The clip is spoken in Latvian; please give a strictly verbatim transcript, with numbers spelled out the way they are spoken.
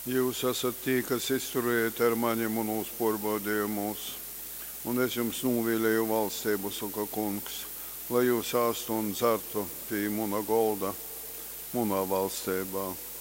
Jūs esat tie, kas izturējat ar mani manos pārbaudījumos, un es jums novēlēju valstību, saka kungs, lai jūs āstu un dzertu pie muna golda, munā valstībā.